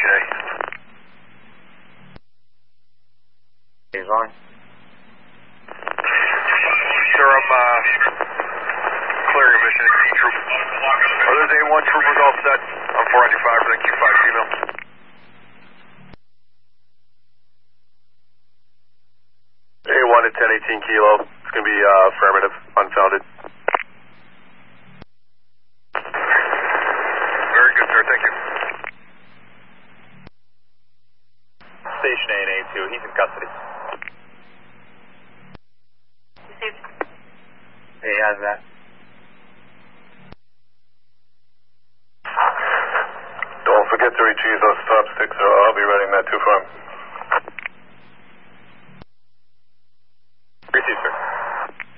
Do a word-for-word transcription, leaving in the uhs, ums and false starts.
Okay. He's on. Sir, I'm uh, clearing a mission at Q Troop. Are those A one troopers all set? I'm four ninety-five for the Q five female. A one at ten eighteen kilo. It's going to be uh, affirmative, unfounded. Very good, sir. Thank you. Station A and A two. He's in custody. Received. He has that.